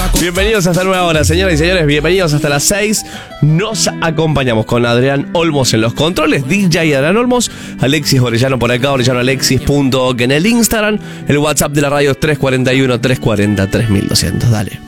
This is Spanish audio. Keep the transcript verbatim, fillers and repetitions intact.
Bienvenidos a esta nueva hora, señoras y señores. Bienvenidos hasta las seis. Nos acompañamos con Adrián Olmos en los controles. D J Adrián Olmos. Alexis Orellano por acá. Orellano Alexis punto oc en el Instagram. El WhatsApp de la radio es tres cuatro uno, tres cuatro cero, tres mil doscientos. Dale.